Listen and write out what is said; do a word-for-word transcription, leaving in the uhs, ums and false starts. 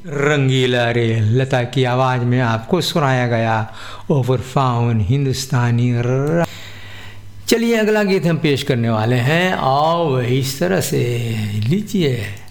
रंगीला रे लता की आवाज़ में आपको सुनाया गया ओवर फाउन हिंदुस्तानी र... चलिए अगला गीत हम पेश करने वाले हैं, आओ इस तरह से लीजिए।